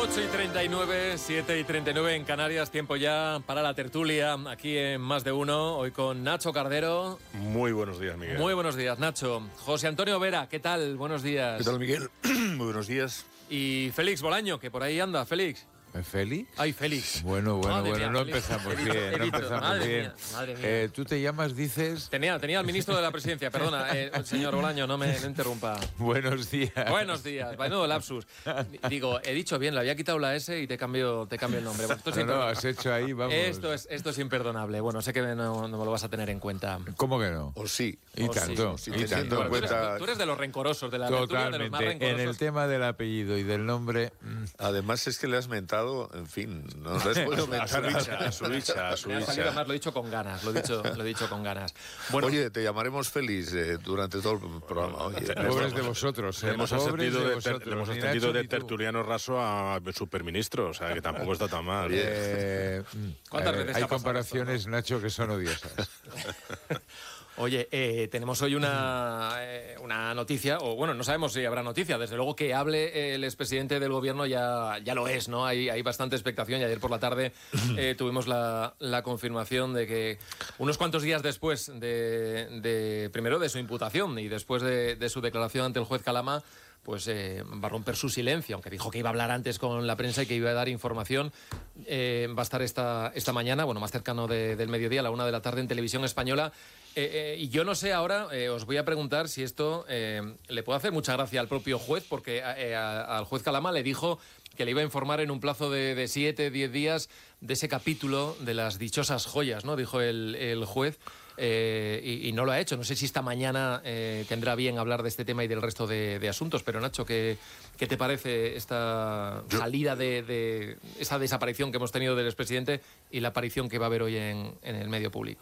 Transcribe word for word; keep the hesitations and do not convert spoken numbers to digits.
ocho y treinta y nueve, siete y treinta y nueve en Canarias, tiempo ya para la tertulia aquí en Más de Uno, hoy con Nacho Cardero. Muy buenos días, Miguel. Muy buenos días, Nacho. José Antonio Vera, ¿qué tal? Buenos días. ¿Qué tal, Miguel? Muy buenos días. Y Félix Bolaño, que por ahí anda, Félix. ¿Félix? Ay, Félix. Bueno, bueno, Madre bueno, mía, no Félix. empezamos He dicho, bien, he no dicho, empezamos madre bien. mía, madre mía. Eh, Tú te llamas, dices... Tenía, tenía al ministro de la Presidencia, perdona, eh, señor Bolaño, no me no interrumpa. Buenos días. Buenos días, menudo lapsus. Digo, he dicho bien, le había quitado la S y te cambio, te cambio el nombre. Esto es No, no, imperdonable. has hecho ahí, vamos. Esto es, esto es imperdonable. Bueno, sé que no, no me lo vas a tener en cuenta. ¿Cómo que no? O sí. Y O tanto, sí, o sí, y teniendo tanto. en Tú eres, cuenta- tú eres de los rencorosos, de la tertulia, de los más Totalmente. En rencorosos. el tema del apellido y del nombre... mm, Además es que le has mentado, en fin, no le has podido A su mentar. bicha, a su bicha, a su Me ha salido, bicha. además lo he dicho con ganas, lo he dicho, lo he dicho con ganas. Bueno, Oye, te llamaremos feliz eh, durante todo el programa. Oye, Pobres de vosotros, Le eh, hemos pobres ascendido de de, ter- vosotros, le hemos ni ascendido Nacho de ni tú. tertuliano raso a superministro, o sea que tampoco está tan mal. Eh, mm, ¿Cuántas eh, veces te hay ha pasado comparaciones, Nacho, que son odiosas. oye, eh, tenemos hoy una, eh, una noticia, o bueno, no sabemos si habrá noticia, desde luego que hable el expresidente del gobierno ya, ya lo es, ¿no? Hay, hay bastante expectación y ayer por la tarde eh, tuvimos la, la confirmación de que unos cuantos días después de, de primero de su imputación y después de, de su declaración ante el juez Calama, pues eh, va a romper su silencio, aunque dijo que iba a hablar antes con la prensa y que iba a dar información. Eh, va a estar esta, esta mañana, bueno, más cercano de- del mediodía, a la una de la tarde en Televisión Española. Eh, eh, y yo no sé ahora, eh, os voy a preguntar si esto eh, le puede hacer mucha gracia al propio juez, porque eh, a- al juez Calama le dijo que le iba a informar en un plazo de, de siete, diez días de ese capítulo de las dichosas joyas, ¿no? Dijo el, el juez. Eh, y, y no lo ha hecho. No sé si esta mañana eh, tendrá bien hablar de este tema y del resto de, de asuntos, pero Nacho, ¿qué, qué te parece esta Yo- salida de, de esa desaparición que hemos tenido del expresidente y la aparición que va a haber hoy en, en el medio público?